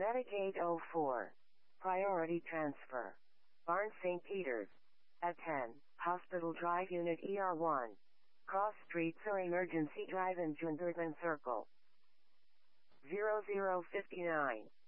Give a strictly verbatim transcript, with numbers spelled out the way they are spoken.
Medicaid oh four. Priority transfer. Barnes Saint Peter's. At ten, Hospital Drive Unit E R one. Cross Streets or Emergency Drive in Junderton Circle. zero zero five nine.